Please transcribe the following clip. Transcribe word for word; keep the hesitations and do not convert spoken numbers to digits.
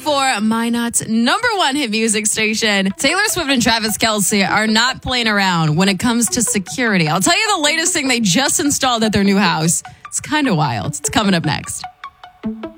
for Minot's number one hit music station. Taylor Swift and Travis Kelce are not playing around when it comes to security. I'll tell you the latest thing they just installed at their new house. It's kind of wild. It's coming up next.